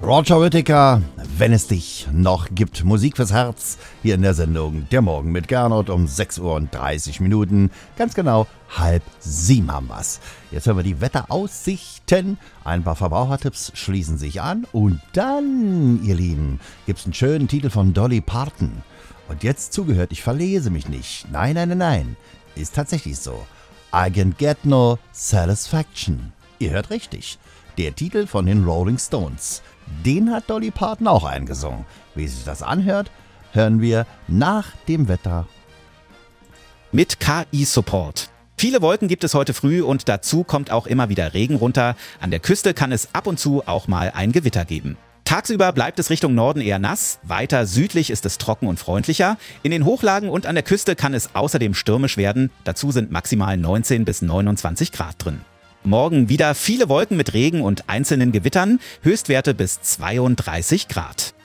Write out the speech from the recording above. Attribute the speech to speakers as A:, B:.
A: Roger Whittaker, wenn es dich noch gibt. Musik fürs Herz hier in der Sendung Der Morgen mit Gernot um 6:30 Uhr. Ganz genau 6:30 haben wir's. Jetzt hören wir die Wetteraussichten. Ein paar Verbrauchertipps schließen sich an. Und dann, ihr Lieben, gibt's einen schönen Titel von Dolly Parton. Und jetzt zugehört, ich verlese mich nicht. Nein. Ist tatsächlich so. I can get no satisfaction. Ihr hört richtig. Der Titel von den Rolling Stones. Den hat Dolly Parton auch eingesungen. Wie sich das anhört, hören wir nach dem Wetter.
B: Mit KI-Support. Viele Wolken gibt es heute früh und dazu kommt auch immer wieder Regen runter. An der Küste kann es ab und zu auch mal ein Gewitter geben. Tagsüber bleibt es Richtung Norden eher nass, weiter südlich ist es trocken und freundlicher. In den Hochlagen und an der Küste kann es außerdem stürmisch werden. Dazu sind maximal 19 bis 29 Grad drin. Morgen wieder viele Wolken mit Regen und einzelnen Gewittern, Höchstwerte bis 32 Grad.